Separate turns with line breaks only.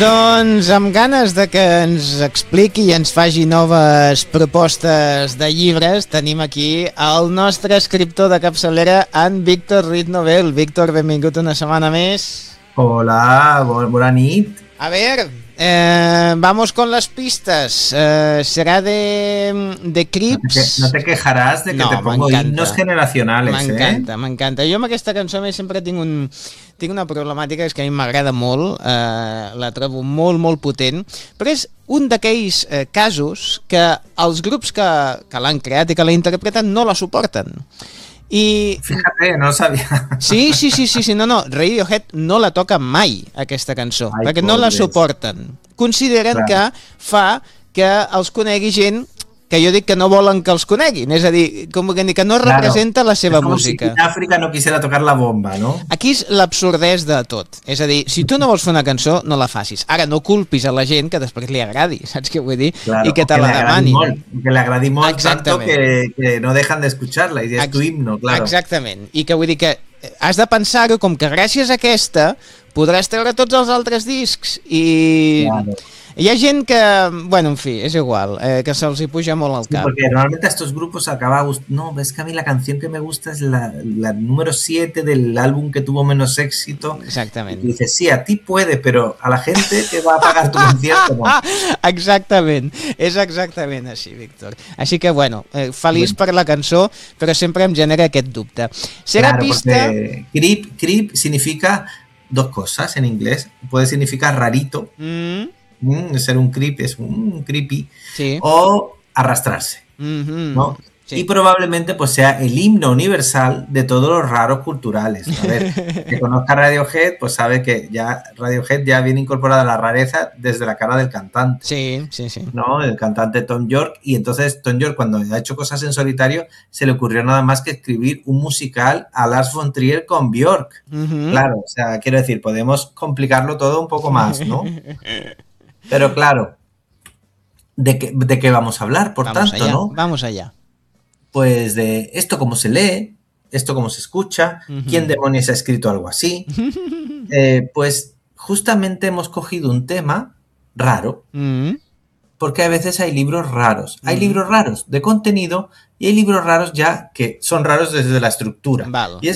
Doncs amb ganes de que ens expliqui i ens faci noves propostes de llibres, tenim aquí el nostre escriptor de capçalera, en Víctor Ruiz Novel. Víctor, benvingut una setmana més.
Hola, bona nit.
A ver, vamos con las pistas. Será de Crips.
No te quejarás de que te pongo himnos generacionales.
M'encanta. Jo amb aquesta cançó sempre tinc una problemàtica, és que a mi m'agrada molt, la trobo molt potent, però és un d'aquells casos que els grups que l'han creat i que l'han interpretat no la suporten. I...
Fíjate, no sabia.
Sí, no, Radiohead no la toca mai, aquesta cançó, perquè no la suporten. Consideren que fa que els conegui gent que jo dic que no volen que els coneguin, és a dir, que no representa la seva música.
Si Àfrica no quisiera tocar la bomba, no?
Aquí és l'absurdès de tot, és a dir, si tu no vols fer una cançó, no la facis. Ara no culpis a la gent que després li agradi, saps què vull dir? I que te la demani.
Que li agradi molt, tanto que no dejan de escucharla, i és tu himno, claro.
Exactament, i que vull dir que has de pensar-ho com que gràcies a aquesta podràs treure tots els altres discs i... Hi ha gent que, bueno, en fi, es igual, que se'ls hi puja molt al cap.
Porque normalmente a estos grupos acaba no, es que a mí la canción que me gusta es la número 7 del álbum que tuvo menos éxito.
Exactament.
Y dices, sí, a ti puede, pero a la gente que va a pagar tu concierto no.
Exactament, és exactament així, Víctor. Així que, bueno, feliç per la cançó, però sempre em genera aquest dubte. Será pista...
Creep significa dos cosas en inglés. Puede significar rarito. Ser un creep es un creepy, sí. O arrastrarse, ¿no? Sí. Y probablemente pues sea el himno universal de todos los raros culturales. A ver, que conozca Radiohead, pues sabe que ya Radiohead ya viene incorporada a la rareza desde la cara del cantante.
Sí.
¿No? El cantante Tom York, y entonces Tom York, cuando ha hecho cosas en solitario, se le ocurrió nada más que escribir un musical a Lars von Trier con Björk. Claro, o sea, quiero decir, podemos complicarlo todo un poco más, ¿no? Pero claro, ¿de qué vamos a hablar, por tanto,
allá,
no?
Vamos allá.
Pues de esto cómo se lee, esto cómo se escucha, ¿quién demonios ha escrito algo así? Pues justamente hemos cogido un tema raro, porque a veces hay libros raros. Hay libros raros de contenido y hay libros raros ya que son raros desde la estructura.
Vale.
Y es